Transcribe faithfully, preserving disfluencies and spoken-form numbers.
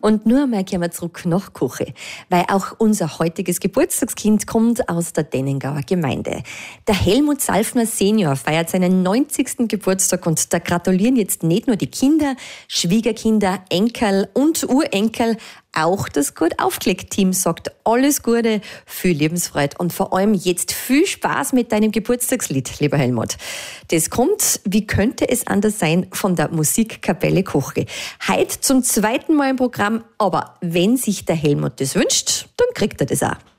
Und nur einmal kehren wir zurück nach Koche, weil auch unser heutiges Geburtstagskind kommt aus der Dennengauer Gemeinde. Der Helmut Salfner Senior feiert seinen neunzigsten Geburtstag und da gratulieren jetzt nicht nur die Kinder, Schwiegerkinder, Enkel und Urenkel, auch das Gut Aufgelegt-Team sagt alles Gute, viel Lebensfreude und vor allem jetzt viel Spaß mit deinem Geburtstagslied, lieber Helmut. Das kommt, wie könnte es anders sein, von der Musikkapelle Koche. Heute zum zweiten Mal im Programm, aber wenn sich der Helmut das wünscht, dann kriegt er das auch.